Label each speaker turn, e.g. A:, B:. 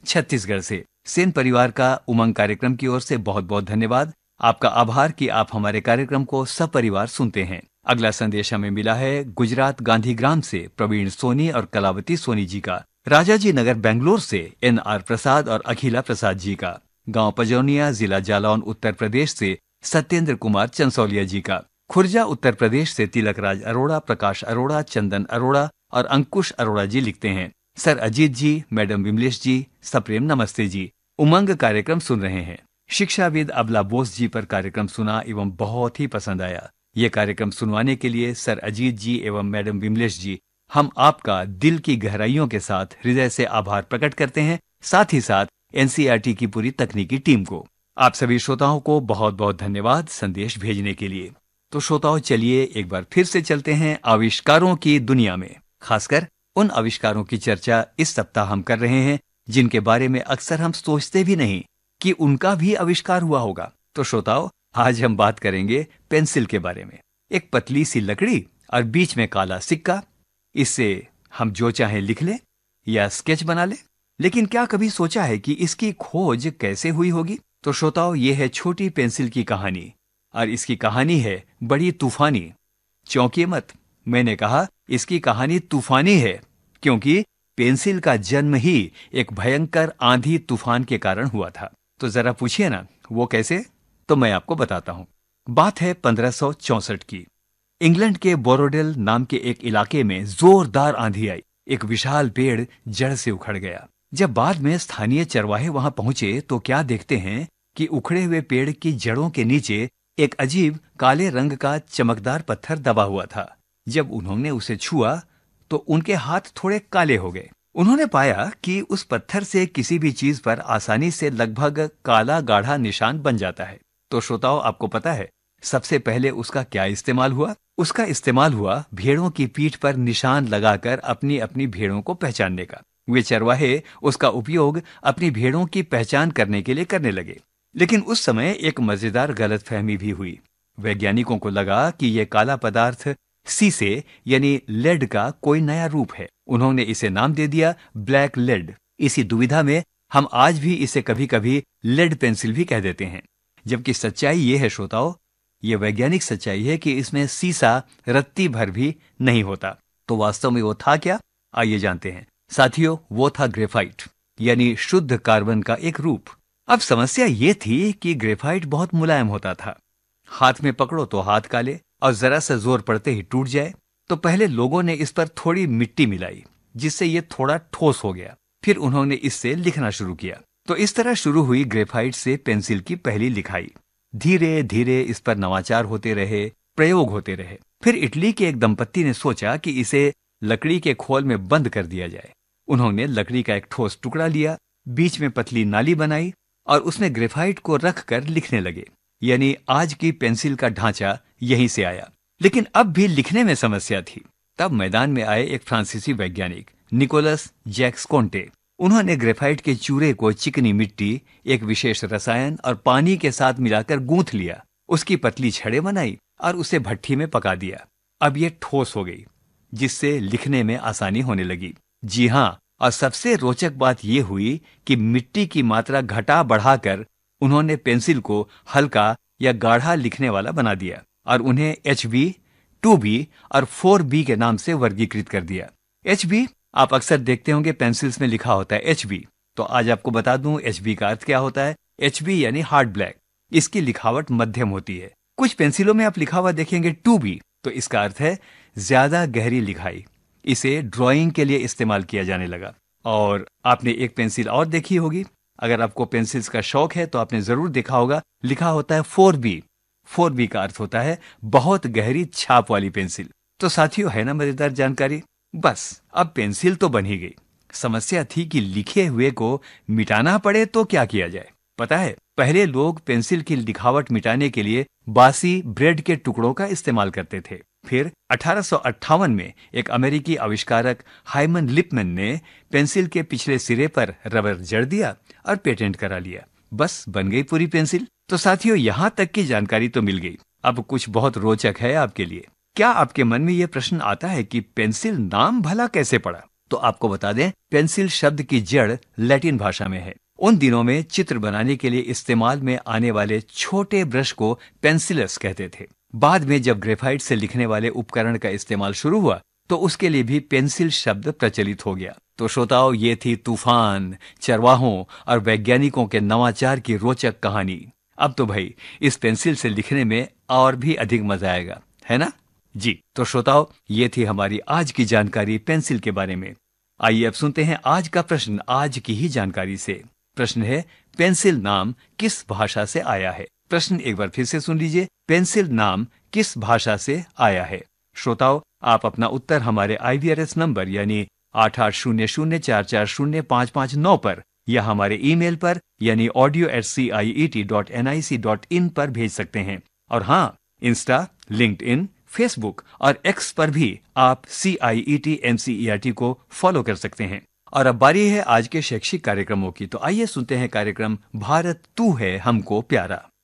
A: छत्तीसगढ़ से। सेन परिवार का उमंग कार्यक्रम की ओर से बहुत बहुत धन्यवाद। आपका आभार कि आप हमारे कार्यक्रम को सपरिवार सुनते हैं। अगला संदेश हमें मिला है गुजरात गांधीग्राम से प्रवीण सोनी और कलावती सोनी जी का, राजाजी नगर बेंगलोर से NR प्रसाद और अखिला प्रसाद जी का, गांव पजौनिया जिला जालौन उत्तर प्रदेश से सत्येंद्र कुमार चंसौलिया जी का, खुर्जा उत्तर प्रदेश से तिलकराज अरोड़ा, प्रकाश अरोड़ा, चंदन अरोड़ा और अंकुश अरोड़ा जी लिखते हैं, सर अजीत जी, मैडम विमलेश जी, सप्रेम नमस्ते जी। उमंग कार्यक्रम सुन रहे हैं। शिक्षाविद अबला बोस जी पर कार्यक्रम सुना एवं बहुत ही पसंद आया। ये कार्यक्रम सुनवाने के लिए सर अजीत जी एवं मैडम विमलेश जी, हम आपका दिल की गहराइयों के साथ हृदय से आभार प्रकट करते हैं, साथ ही साथ NCERT की पूरी तकनीकी टीम को। आप सभी श्रोताओं को बहुत बहुत धन्यवाद संदेश भेजने के लिए। तो श्रोताओं, चलिए एक बार फिर से चलते हैं आविष्कारों की दुनिया में। खासकर उन आविष्कारों की चर्चा इस सप्ताह हम कर रहे हैं जिनके बारे में अक्सर हम सोचते भी नहीं कि उनका भी आविष्कार हुआ होगा। तो श्रोताओं, आज हम बात करेंगे पेंसिल के बारे में। एक पतली सी लकड़ी और बीच में काला सिक्का, इससे हम जो चाहे लिख ले या स्केच बना ले। लेकिन क्या कभी सोचा है कि इसकी खोज कैसे हुई होगी? तो श्रोताओं, ये है छोटी पेंसिल की कहानी, और इसकी कहानी है बड़ी तूफानी। चौंकिए मत, मैंने कहा इसकी कहानी तूफानी है, क्योंकि पेंसिल का जन्म ही एक भयंकर आंधी तूफान के कारण हुआ था। तो जरा पूछिए ना, वो कैसे? तो मैं आपको बताता हूं। बात है 1564 की। इंग्लैंड के बोरोडेल नाम के एक इलाके में जोरदार आंधी आई। एक विशाल पेड़ जड़ से उखड़ गया। जब बाद में स्थानीय चरवाहे वहां पहुंचे तो क्या देखते हैं कि उखड़े हुए पेड़ की जड़ों के नीचे एक अजीब काले रंग का चमकदार पत्थर दबा हुआ था। जब उन्होंने उसे छुआ तो उनके हाथ थोड़े काले हो गए। उन्होंने पाया कि उस पत्थर से किसी भी चीज पर आसानी से लगभग काला गाढ़ा निशान बन जाता है। तो श्रोताओं, आपको पता है सबसे पहले उसका क्या इस्तेमाल हुआ? उसका इस्तेमाल हुआ भेड़ों की पीठ पर निशान लगाकर अपनी अपनी भेड़ों को पहचानने का। वे चरवाहे उसका उपयोग अपनी भेड़ों की पहचान करने के लिए करने लगे। लेकिन उस समय एक मजेदार गलतफहमी भी हुई। वैज्ञानिकों को लगा कि यह काला पदार्थ सीसे यानी लेड का कोई नया रूप है। उन्होंने इसे नाम दे दिया ब्लैक लेड। इसी दुविधा में हम आज भी इसे कभी कभी लेड पेंसिल भी कह देते हैं। जबकि सच्चाई ये है श्रोताओं, ये वैज्ञानिक सच्चाई है कि इसमें सीसा रत्ती भर भी नहीं होता। तो वास्तव में वो था क्या? आइए जानते हैं। साथियों, वो था ग्रेफाइट, यानी शुद्ध कार्बन का एक रूप। अब समस्या ये थी कि ग्रेफाइट बहुत मुलायम होता था। हाथ में पकड़ो तो हाथ काले, और जरा सा जोर पड़ते ही टूट जाए। तो पहले लोगों ने इस पर थोड़ी मिट्टी मिलाई, जिससे ये थोड़ा ठोस हो गया। फिर उन्होंने इससे लिखना शुरू किया। तो इस तरह शुरू हुई ग्रेफाइट से पेंसिल की पहली लिखाई। धीरे धीरे इस पर नवाचार होते रहे, प्रयोग होते रहे। फिर इटली के एक दंपत्ति ने सोचा कि इसे लकड़ी के खोल में बंद कर दिया जाए। उन्होंने लकड़ी का एक ठोस टुकड़ा लिया, बीच में पतली नाली बनाई और उसमें ग्रेफाइट को रखकर लिखने लगे। यानी आज की पेंसिल का ढांचा यहीं से आया। लेकिन अब भी लिखने में समस्या थी। तब मैदान में आए एक फ्रांसीसी वैज्ञानिक निकोलस जैक्स कोंटे। उन्होंने ग्रेफाइट के चूरे को चिकनी मिट्टी, एक विशेष रसायन और पानी के साथ मिलाकर गूंथ लिया। उसकी पतली छड़ें बनाई और उसे भट्ठी में पका दिया। अब ये ठोस हो गई, जिससे लिखने में आसानी होने लगी। जी हाँ, और सबसे रोचक बात यह हुई कि मिट्टी की मात्रा घटा बढ़ाकर उन्होंने पेंसिल को हल्का या गाढ़ा लिखने वाला बना दिया और उन्हें HB, 2B और 4B के नाम से वर्गीकृत कर दिया। HB, आप अक्सर देखते होंगे पेंसिल्स में लिखा होता है HB। तो आज आपको बता दूं HB का अर्थ क्या होता है। HB यानी हार्ड ब्लैक। इसकी लिखावट मध्यम होती है। कुछ पेंसिलों में आप लिखा हुआ देखेंगे 2B, तो इसका अर्थ है ज्यादा गहरी लिखाई। इसे ड्राइंग के लिए इस्तेमाल किया जाने लगा। और आपने एक पेंसिल और देखी होगी, अगर आपको पेंसिल्स का शौक है तो आपने जरूर देखा होगा, लिखा होता है 4B। 4B का अर्थ होता है बहुत गहरी छाप वाली पेंसिल। तो साथियों, है ना मजेदार जानकारी? बस अब पेंसिल तो बन ही गई। समस्या थी कि लिखे हुए को मिटाना पड़े तो क्या किया जाए। पता है, पहले लोग पेंसिल की लिखावट मिटाने के लिए बासी ब्रेड के टुकड़ों का इस्तेमाल करते थे। फिर 1858 में एक अमेरिकी आविष्कारक हाइमन लिपमैन ने पेंसिल के पिछले सिरे पर रबर जड़ दिया और पेटेंट करा लिया। बस बन गई पूरी पेंसिल। तो साथियों, यहां तक की जानकारी तो मिल गई। अब कुछ बहुत रोचक है आपके लिए। क्या आपके मन में यह प्रश्न आता है कि पेंसिल नाम भला कैसे पड़ा? तो आपको बता दें, पेंसिल शब्द की जड़ लैटिन भाषा में है। उन दिनों में चित्र बनाने के लिए इस्तेमाल में आने वाले छोटे ब्रश को पेंसिलस कहते थे। बाद में जब ग्रेफाइट से लिखने वाले उपकरण का इस्तेमाल शुरू हुआ तो उसके लिए भी पेंसिल शब्द प्रचलित हो गया। तो श्रोताओ, ये थी तूफान, चरवाहों और वैज्ञानिकों के नवाचार की रोचक कहानी। अब तो भाई इस पेंसिल से लिखने में और भी अधिक मजा आएगा, है ना जी। तो श्रोताओ, ये थी हमारी आज की जानकारी पेंसिल के बारे में। आइए अब सुनते हैं आज का प्रश्न आज की ही जानकारी से। प्रश्न है, पेंसिल नाम किस भाषा से आया है? प्रश्न एक बार फिर से सुन लीजिए, पेंसिल नाम किस भाषा से आया है? श्रोताओ, आप अपना उत्तर हमारे IVRS नंबर यानी 8800440559 पर या हमारे ईमेल पर यानी audio@ciet.nic.in पर भेज सकते हैं। और हाँ, इंस्टा, लिंक्डइन, फेसबुक और एक्स पर भी आप CIET NCERT को फॉलो कर सकते हैं। और अब बारी है आज के शैक्षिक कार्यक्रमों की। तो आइए सुनते हैं कार्यक्रम भारत तू है हमको प्यारा।